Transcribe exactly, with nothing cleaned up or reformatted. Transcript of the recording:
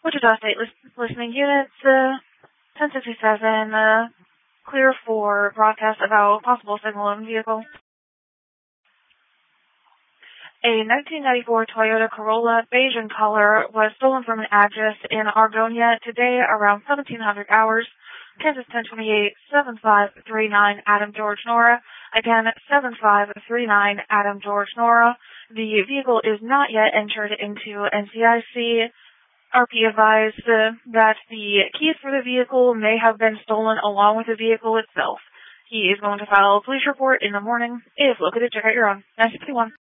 Wichita State lis- listening units, uh, ten sixty-seven, uh, clear for broadcast about possible signaling vehicle. A nineteen ninety-four Toyota Corolla, beige in color, was stolen from an address in Argonia today around seventeen hundred hours. Kansas ten twenty-eight, seven five three nine Adam George Nora. Again, seven five three nine Adam George Nora. The vehicle is not yet entered into N C I C. R P advised uh, that the keys for the vehicle may have been stolen along with the vehicle itself. He is going to file a police report in the morning. If located, check out your own. nine sixty-one.